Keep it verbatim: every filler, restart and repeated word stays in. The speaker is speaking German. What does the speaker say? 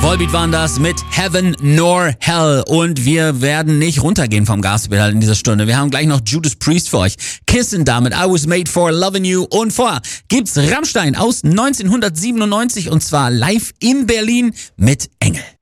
Volbeat waren das mit Heaven nor Hell. Und wir werden nicht runtergehen vom Gaspedal in dieser Stunde. Wir haben gleich noch Judas Priest für euch. Kissin' damit I Was Made For Lovin' You. Und vorher gibt's Rammstein aus neunzehnhundertsiebenundneunzig und zwar live in Berlin mit Engel.